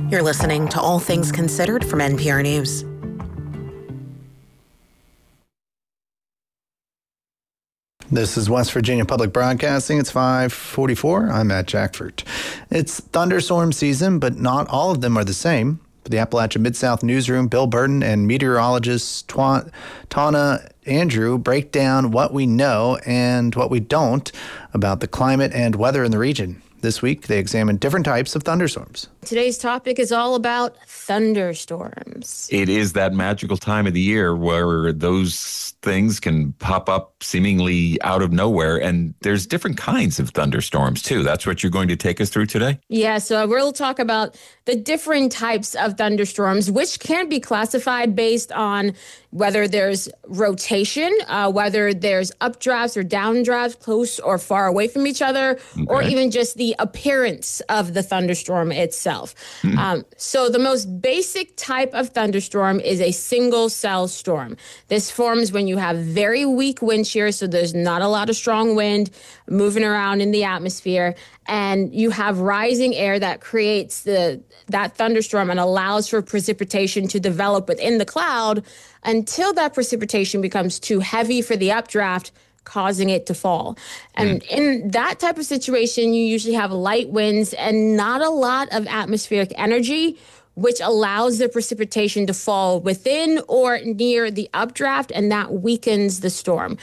You're listening to All Things Considered from NPR News. This is West Virginia Public Broadcasting. It's 5:44. I'm Matt Jackford. It's thunderstorm season, but not all of them are the same. For the Appalachia Mid-South Newsroom, Bill Burton and meteorologist Tana Andrew break down what we know and what we don't about the climate and weather in the region. This week, they examine different types of thunderstorms. Today's topic is all about thunderstorms. It is that magical time of the year where those things can pop up seemingly out of nowhere. And there's different kinds of thunderstorms, too. That's what you're going to take us through today? Yeah, so we'll talk about the different types of thunderstorms, which can be classified based on whether there's rotation, whether there's updrafts or downdrafts close or far away from each other, or even just the appearance of the thunderstorm itself. So the most basic type of thunderstorm is a single cell storm. This forms when you have very weak wind shear, so there's not a lot of strong wind moving around in the atmosphere, and you have rising air that creates that thunderstorm and allows for precipitation to develop within the cloud until that precipitation becomes too heavy for the updraft, causing it to fall. And in that type of situation, you usually have light winds and not a lot of atmospheric energy, which allows the precipitation to fall within or near the updraft, and that weakens the storm.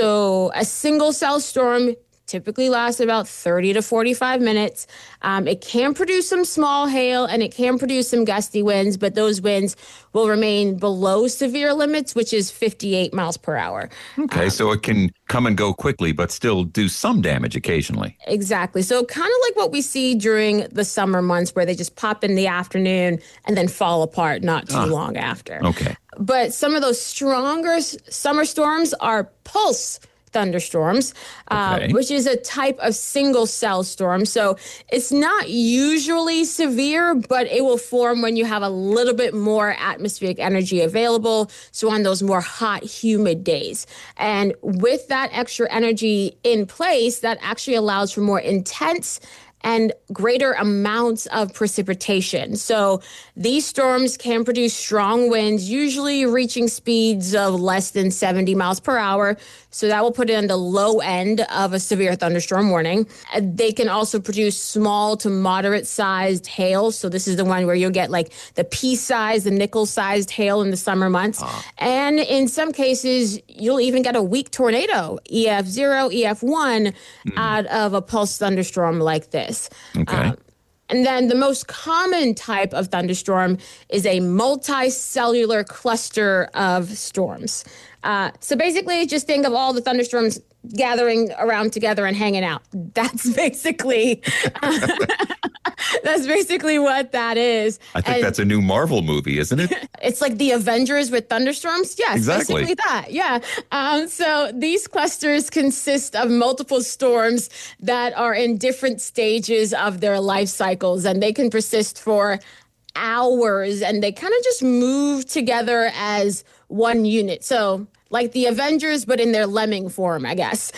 So a single cell storm typically lasts about 30 to 45 minutes. It can produce some small hail and it can produce some gusty winds, but those winds will remain below severe limits, which is 58 miles per hour. Okay, so it can come and go quickly, but still do some damage occasionally. Exactly. So kind of like what we see during the summer months where they just pop in the afternoon and then fall apart not too long after. Okay. But some of those stronger summer storms are pulse thunderstorms, which is a type of single cell storm. So it's not usually severe, but it will form when you have a little bit more atmospheric energy available. So on those more hot, humid days. And with that extra energy in place, that actually allows for more intense and greater amounts of precipitation. So these storms can produce strong winds, usually reaching speeds of less than 70 miles per hour. So that will put it on the low end of a severe thunderstorm warning. They can also produce small to moderate sized hail. So this is the one where you'll get like the pea-sized, the nickel-sized hail in the summer months. And in some cases, you'll even get a weak tornado, EF0, EF1, out of a pulse thunderstorm like this. Okay. And then the most common type of thunderstorm is a multicellular cluster of storms. So basically, just think of all the thunderstorms gathering around together and hanging out. That's basically what that is. I think that's a new Marvel movie, isn't it? It's like the Avengers with thunderstorms. Yes, exactly. Basically that. Yeah. So these clusters consist of multiple storms that are in different stages of their life cycles, and they can persist for hours, and they kind of just move together as one unit. So like the Avengers, but in their lemming form, I guess.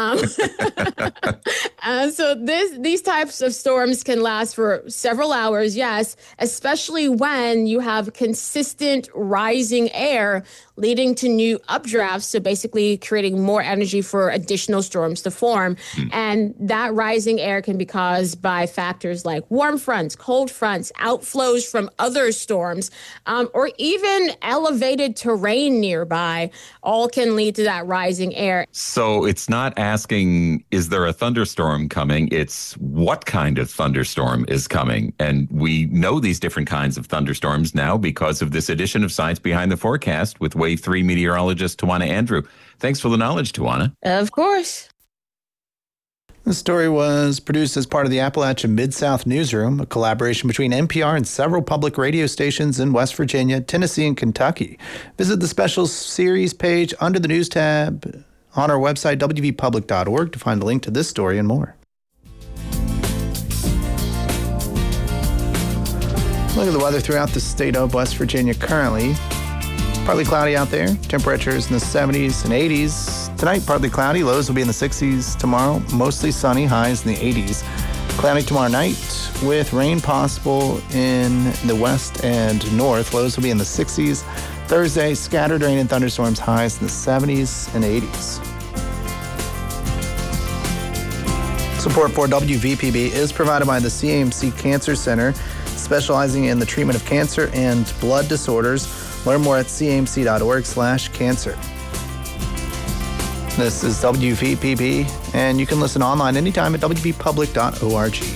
So these types of storms can last for several hours, yes, especially when you have consistent rising air leading to new updrafts, so basically creating more energy for additional storms to form. And that rising air can be caused by factors like warm fronts, cold fronts, outflows from other storms, or even elevated terrain nearby, all can lead to that rising air. So it's not asking, is there a thunderstorm coming? It's what kind of thunderstorm is coming? And we know these different kinds of thunderstorms now because of this edition of Science Behind the Forecast with Wave 3 meteorologist Tana Andrew. Thanks for the knowledge, Tana. Of course. The story was produced as part of the Appalachia Mid-South Newsroom, a collaboration between NPR and several public radio stations in West Virginia, Tennessee, and Kentucky. Visit the special series page under the news tab on our website, wvpublic.org, to find a link to this story and more. Look at the weather throughout the state of West Virginia currently. Partly cloudy out there. Temperatures in the 70s and 80s. Tonight, partly cloudy. Lows will be in the 60s tomorrow. Mostly sunny. Highs in the 80s. Cloudy tomorrow night. with rain possible in the west and north. Lows will be in the 60s. Thursday, scattered rain and thunderstorms, highs in the 70s and 80s. Support for WVPB is provided by the CAMC Cancer Center, specializing in the treatment of cancer and blood disorders. Learn more at camc.org/cancer. This is WVPB, and you can listen online anytime at wvpublic.org.